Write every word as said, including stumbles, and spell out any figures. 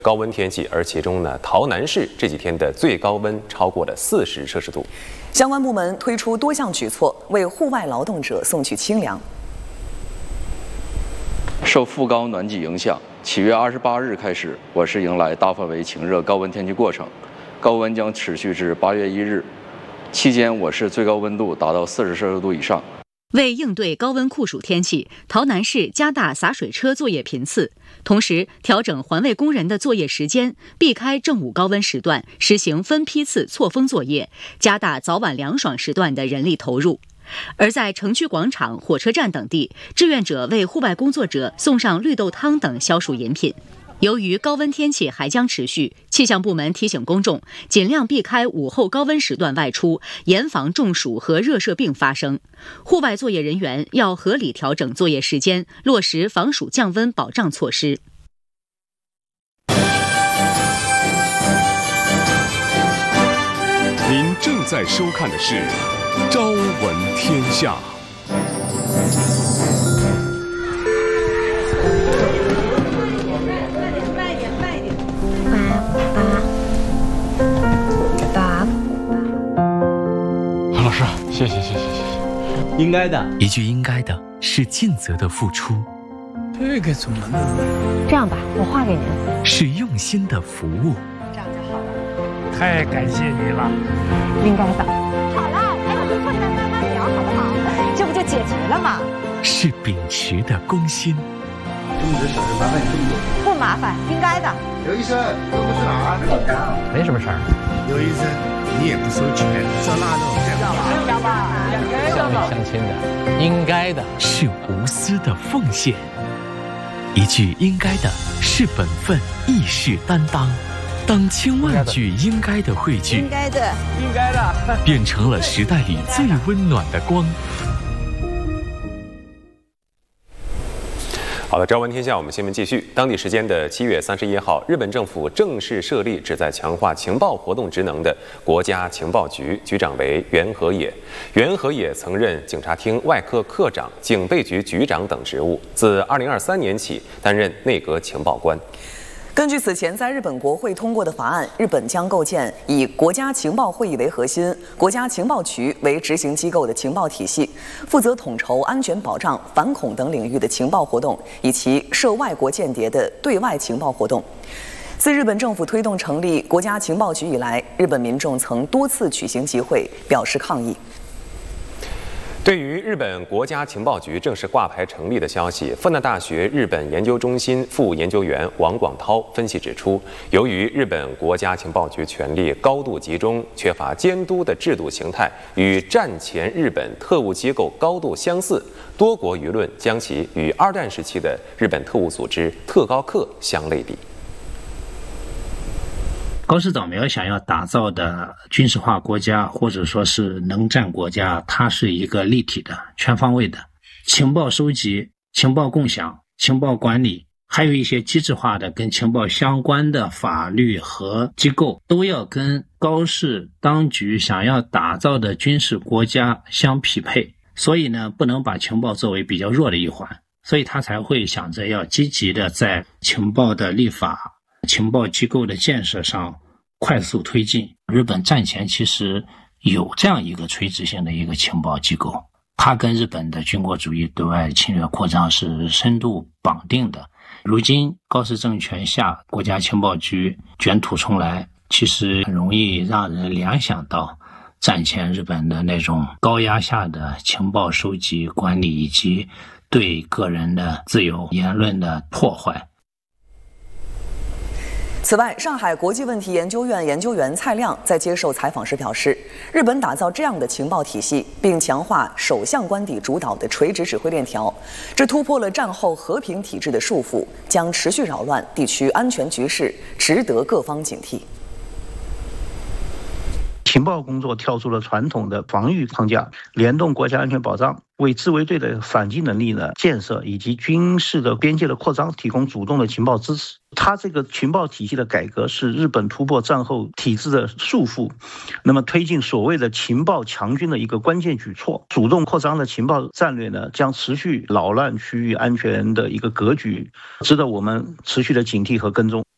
高温天气，而其中呢，洮南市这几天的最高温超过了四十摄氏度。 相关部门推出多项举措，为户外劳动者送去清凉。 受副高暖季影响，七月二十八日开始，我市迎来大范围晴热高温天气过程，高温将持续至八月一日，期间我市最高温度达到四十摄氏度以上。 为应对高温酷暑天气，洮南市加大洒水车作业频次，同时调整环卫工人的作业时间，避开正午高温时段，实行分批次错峰作业，加大早晚凉爽时段的人力投入。而在城区广场、火车站等地，志愿者为户外工作者送上绿豆汤等消暑饮品。由于高温天气还将持续，气象部门提醒公众尽量避开午后高温时段外出，严防中暑和热射病发生。户外作业人员要合理调整作业时间，落实防暑降温保障措施。 您正在收看的是《朝闻天下》。 老师，谢谢谢谢谢谢。应该的， 一句应该的是尽责的付出。 这个怎么弄？ 这样吧，我画给您。 是用心的服务。 这样就好了。 太感谢你了。 应该的。好了，咱们坐下来慢慢聊，好不好？这不就解决了吗？ 是秉持的公心。 这么多小事麻烦你这么多。 不麻烦，应该的。 刘医生，这不是哪儿？ 没什么事儿。 刘医生，你也不收钱，这腊肉这样吧？ 要吧，两个人乡里乡亲的，应该的。 是无私的奉献。一句应该的是本分，亦是担当。当千万句应该的汇聚， 应该的， 应该的， 变成了时代里最温暖的光。 好的，朝闻天下，我们新闻继续。当地时间的七月三十一号，日本政府正式设立旨在强化情报活动职能的国家情报局，局长为袁和野。袁和野曾任警察厅外科科长、警备局局长等职务，自二零二三年起担任内阁情报官。 根据此前在日本国会通过的法案，日本将构建以国家情报会议为核心、国家情报局为执行机构的情报体系，负责统筹安全保障、反恐等领域的情报活动，以及涉外国间谍的对外情报活动。自日本政府推动成立国家情报局以来，日本民众曾多次举行集会表示抗议。 对于日本国家情报局正式挂牌成立的消息，复旦大学日本研究中心副研究员王广涛分析指出，由于日本国家情报局权力高度集中，缺乏监督的制度形态，与战前日本特务机构高度相似，多国舆论将其与二战时期的日本特务组织特高课相类比。 高市早苗想要打造的军事化国家，或者说是能战国家，它是一个立体的、全方位的情报收集、情报共享、情报管理，还有一些机制化的跟情报相关的法律和机构，都要跟高市当局想要打造的军事国家相匹配。所以呢，不能把情报作为比较弱的一环，所以他才会想着要积极的在情报的立法、情报机构的建设上快速推进。日本战前其实有这样一个垂直性的一个情报机构，它跟日本的军国主义对外侵略扩张是深度绑定的。如今高市政权下国家情报局卷土重来，其实很容易让人联想到战前日本的那种高压下的情报收集管理，以及对个人的自由言论的破坏。 此外，上海国际问题研究院研究员蔡亮在接受采访时表示，日本打造这样的情报体系，并强化首相官邸主导的垂直指挥链条，这突破了战后和平体制的束缚，将持续扰乱地区安全局势，值得各方警惕。 情报工作跳出了传统的防御框架，联动国家安全保障，为自卫队的反击能力的建设以及军事的边界的扩张提供主动的情报支持。它这个情报体系的改革是日本突破战后体制的束缚，那么推进所谓的情报强军的一个关键举措。主动扩张的情报战略呢，将持续扰乱区域安全的一个格局，值得我们持续的警惕和跟踪。